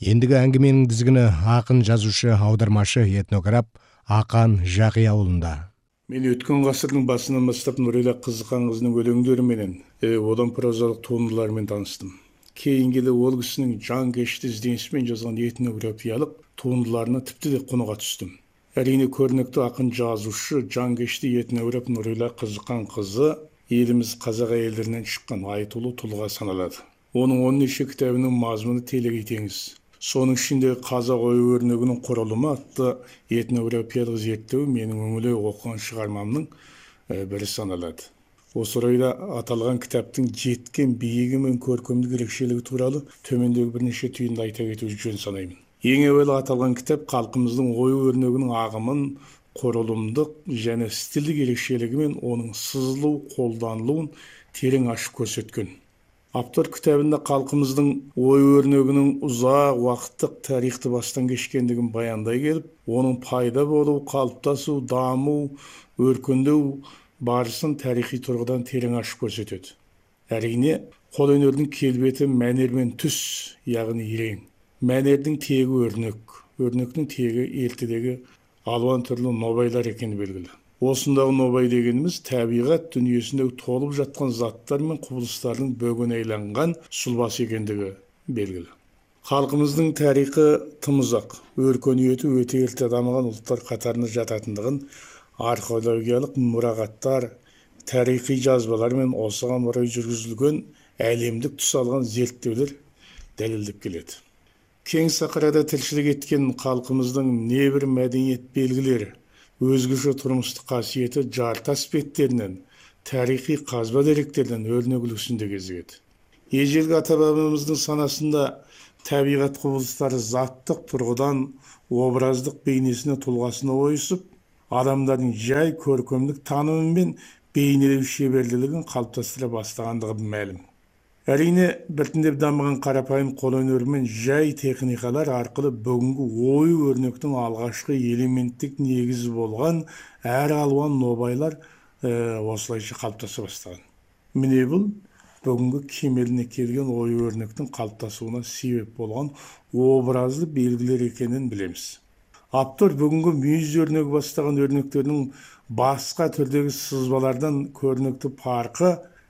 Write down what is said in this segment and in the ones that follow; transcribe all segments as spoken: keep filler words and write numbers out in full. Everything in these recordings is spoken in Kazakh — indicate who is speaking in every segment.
Speaker 1: Ендігі әңгіменің дізгіні ақын, жазушы, аудармашы, этнограф Ақан Жақияұлында.
Speaker 2: Мен өткен ғасырдың басынан бастап Нұрила Қызыққанқызының өлеңдеріменен, e, одан прозалық туындыларымен таныстым. Кейін келе ол кісінің жан кешті ізденісімен жазған этнографиялық туындыларына тіпті де құныға түстім. Әрине көрнекті ақын, жазушы, жан кешті этнограф Нұрила Қызыққанқызы еліміз қазақ әйелдерінен шыққан айтулы тұлға саналады. Оның он неше кітабының мазмұны телегей теңіз. Соның ішінде қазақ ою-өрнегінің құрылымы атты этнографиялық зерттеу менің үңіле оқыған шығармамның бірі саналады. Осы орайда аталған кітаптың жеткен биігі мен көркемдік ерекшелігі туралы төмендегі бірнеше түйінді айта кету жөн санаймын. Ең әуелі аталған кітап халқымыздың ою-өрнегінің ағымын, құрылымдық және стильдік ерекшелігі мен оның сызылу, қолданылуын терең ашып көрсеткен. Автор кітабында халқымыздың ою-өрнегінің ұзақ уақыттық тарихты бастан кешкендігін баяндай келіп, оның пайда болу, қалыптасу, даму, өркендеу барысын тарихи тұрғыдан терең ашып көрсетеді. Әрине, қолөнердің келбеті мәнер мен түс, яғни ирең. Мәнердің тегі өрнек, өрнектің тегі ертедегі алуан түрлі нобайлар екені белгілі. Осындағы нобай дегеніміз табиғат дүниесіндегі толып жатқан заттар мен құбылыстардың бөгін айланған сұлбасы екендігі белгілі. Халқымыздың тарихы тым ұзақ, өркениеті өте ерте дамыған ұлттар қатарына жататындығын археологиялық мұрағаттар, тарихи жазбалар мен осыған орай жүргізілген әлемдік тұс алған зерттеулер дәлелдеп келеді. Кең сахарада тіршілік еткен халқымыздың небір мәдениет белгілері, өзгеше тұрмыстық қасиеті жартас беттерінен, тарихи қазба деректерден өрнек үлгісінде кезігеді. Ежелгі ата-бабамыздың санасында табиғат құбылыстары заттық тұрғыдан образдық бейнесіне тұлғасына ойысып, адамдардың жай көркемдік танымымен бейнелеу шеберлігін қалыптастыра бастағандығы мәлім. Әрине, біртіндеп дамыған қарапайым қолөнер мен жай техникалар арқылы бүгінгі ою-өрнектің алғашқы элементтік негізі болған әр алуан нобайлар ә, осылайша қалыптаса бастаған. Міне бұл бүгінгі кемеліне келген ою-өрнектің қалыптасуына себеп болған образды белгілер екенін білеміз. Автор бүгінгі мүйіз өрнегі бастаған өрнектердің басқа түрдегі сызбалардан көрнекті парқы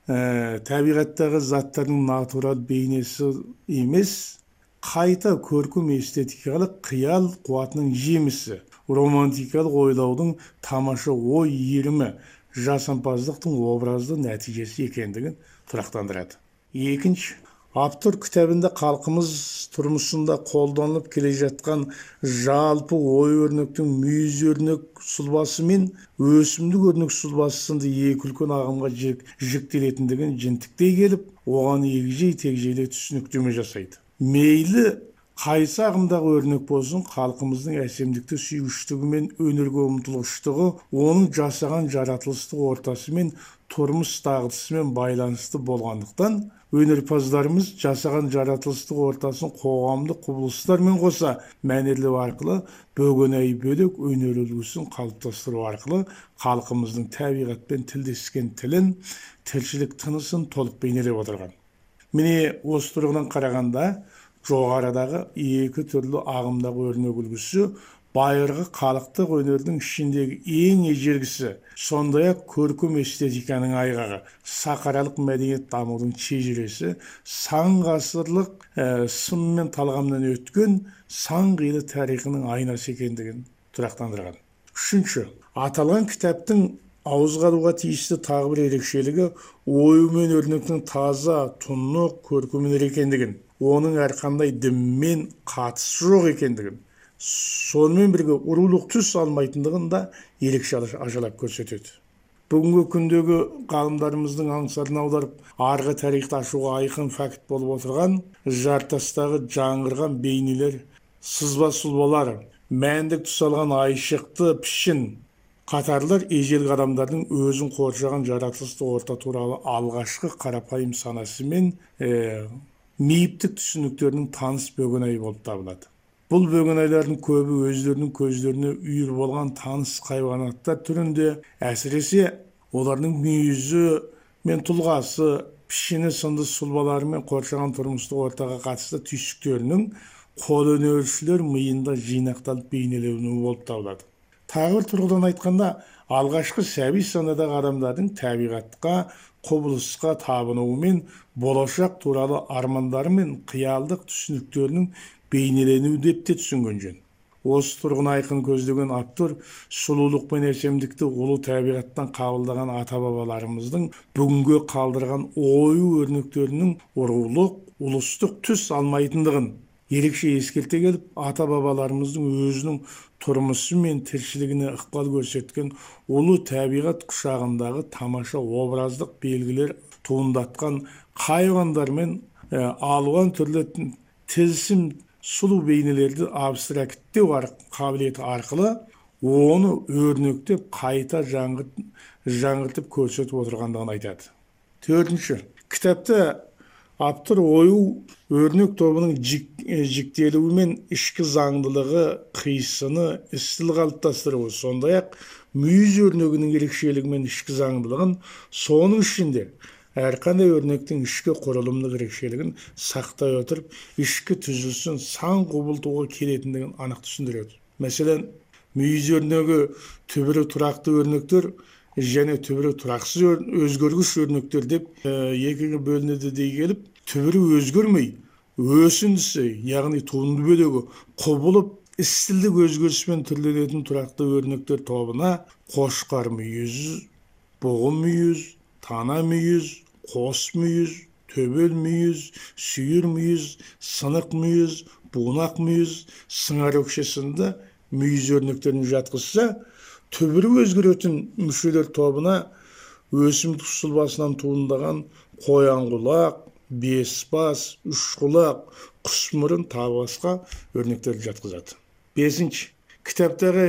Speaker 2: Ә, табиғаттағы заттардың натурал бейнесі емес, қайта көркем эстетикалық қиял қуатының жемісі, романтикалық ойлаудың тамаша ой иірімі, жасампаздықтың образды нәтижесі екендігін тұрақтандырады. Екінші, автор кітабында халқымыз тұрмысында қолданылып келе жатқан жалпы ою-өрнектің мүйіз өрнек сұлбасы мен өсімдік өрнек сұлбасы сынды екі үлкен ағымға жіктелетіндігін жінтіктей келіп, оған егжей-тегжейлі түсініктеме жасайды. Мейлі қайсы ағымдағы өрнек болсын, халқымыздың әсемдікті сүйгіштігі мен өнерге ұмтылғыштығы оның жасаған жаратылыстық ортасы мен тұрмыс дағдысымен байланысты болғандықтан, өнерпаздарымыз жасаған жаратылыстық ортасын қоғамдық құбылыстармен қоса мәнерлеу арқылы бөгенай бөлек өнер үлгісін қалыптастыру арқылы халқымыздың табиғатпен тілдескен тілін, тіршілік тынысын толық бейнелеп отырған. Міне осы тұрғыдан қарағанда жоғарыдағы екі түрлі ағымдағы өрнек үлгісі байырғы халықтық өнердің ішіндегі ең ежелгісі, сондай-ақ көркем эстетиканың айғағы, сахаралық мәдениет дамудың шежіресі, сан ғасырлық ә, сын мен талғамнан өткен сан қилы тарихының айнасы екендігін тұрақтандырған. Үшінші, аталған кітаптың ауызға алуға тиісті тағы бір ерекшелігі ою мен өрнектің таза, тұнық, көркемдер екендігін, оның әрқандай дінмен қатысы жоқ екендігін, сонымен бірге рулық түс алмайтындығын да ерекше ажалап көрсетеді. Бүгінгі күндегі ғалымдарымыздың аңсарын аударып, арғы тарихты ашуға айқын факт болып отырған жартастағы жаңғырған бейнелер, сызба сұлбалар, мәндік түс алған айшықты пішін қатарлар ежелгі адамдардың өзін қоршаған жаратылыстық орта туралы алғашқы қарапайым санасы мен ә, мейіптік түсініктерінің таныс бөгенайы болып табылады. Бұл бөгенайлардың көбі өздерінің көздеріне үйір болған таныс хайуанаттар түрінде, әсіресе олардың мүйізі мен тұлғасы, пішіні сынды сұлбалары мен қоршаған тұрмыстық ортаға қатысты түйсіктерінің қолөнершілер миында жинақталып бейнеленуі болып табылады. Тағы бір тұрғыдан айтқанда, алғашқы сәби санадағы адамдардың табиғатқа, құбылысқа табынуы мен болашақ туралы армандары мен қиялдық түсініктерінің бейнеленуі деп те түсінген жөн. Осы тұрғын айқын көздеген автор сұлулық пен әсемдікті ұлы табиғаттан қабылдаған ата-бабаларымыздың бүгінге қалдырған ою-өрнектерінің ұрылық, ұлыстық түс алмайтындығын ерекше ескерте келіп, ата-бабаларымыздың өзінің тұрмысы мен тіршілігіне ықпал көрсеткен ұлы табиғат құшағындағы тамаша образдық белгілер туындатқан хайуандар мен алуан түрлі тылсым сұлу бейнелерді абстракттеу қабілеті арқылы оны өрнектеп қайта жаңғыртып көрсетіп отырғандығын айтады. Төртінші, кітапта автор ою өрнек тобының жіктелуі мен ішкі заңдылығы, қисыны, стиль қалыптастыруы, сондай-ақ мүйіз өрнегінің ерекшелігі мен ішкі заңдылығын, соның ішінде әрқандай өрнектің ішкі құрылымдық ерекшелігін сақтай отырып, ішкі түзілісін сан құбылтуға келетіндігін анық түсіндіреді. Мәселен, мүйіз өрнегі түбірі тұрақты өрнектер және түбірі тұрақсыз өзгергіш өрнектер деп екіге бөлінеді дей келіп, түбірі өзгермей, өсіндісі, яғни туынды бөлігі құбылып, стильдік өзгеріспен түрленетін тұрақты өрнектер тобына қошқар мүйіз, бұғы мүйіз, тана мүйіз, қос мүйіз, төбел мүйіз, сүйір мүйіз, сынық мүйіз, буынақ мүйіз, сыңар өкше сынды мүйіз өрнектерін жатқызса, түбірі өзгеретін мүшелер тобына өсімдік сұлбасынан туындаған қоян-құлақ, бес бас, үш құлақ, құс мұрын тағы басқа өрнектерді жатқызады. Бесінші, кітаптағы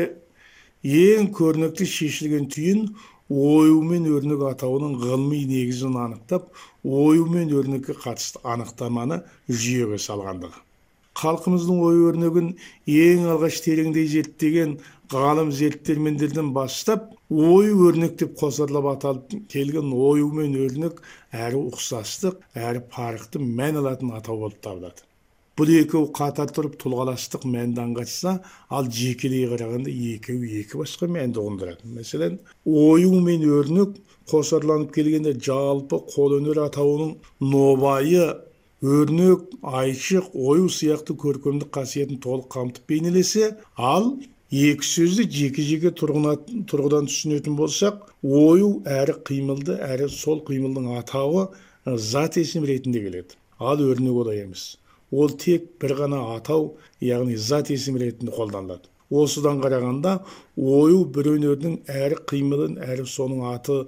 Speaker 2: ең көрнекті шешілген түйін ою мен өрнек атауының ғылыми негізін анықтап, ою мен өрнекке қатысты анықтаманы жүйеге салғандығы. Халқымыздың ою өрнегін ең алғаш тереңдей зерттеген ғалым зерттелмендерден бастап, ою өрнек деп қосарлап аталып келген ою мен өрнек әрі ұқсастық, әрі парықты мән алатын атау болып табылады. Бұл екеуі қатар тұрып тұлғаластық мәнді аңғартса, ал жекелей қарағанда екеуі екі басқа мәнді ұғындырады. Мәселен, ою мен өрнек қосарланып келгенде жалпы қолөнер атауының нобайы, өрнек, айшық, ою сияқты көркемдік қасиетін толық қамтып бейнелесе, ал екі сөзді жеке-жеке тұрғыдан түсінетін болсақ, ою әрі қимылды, әрі сол қимылдың атауы зат есім ретінде келеді. Ал өрнек олай емес. Ол тек бір ғана атау, яғни зат есім ретінде қолданылады. Осыдан қарағанда, ою бір өнердің әрі қимылын, әрі соның аты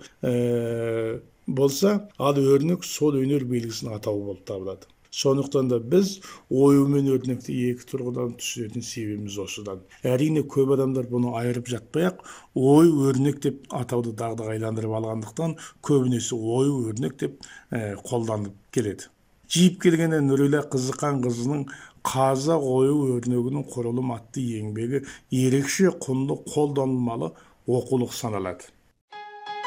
Speaker 2: ә, болса, ал өрнек сол өнер белгісінің атауы болып табылады. Сондықтан да біз ою мен өрнекті екі тұрғыдан түсінетін себебіміз осыдан. Әрине көп адамдар бұны айырып жатпай-ақ, ой өрнек деп атауды дағдығайландырып алғандықтан, көбінесе ой өрнек деп ә, қолданып келеді. Жиып келгенде Нұрила Қызыққан қызының қазақ ою өрнегінің құрылым атты еңбегі ерекше құнды қолданылмалы оқулық саналады.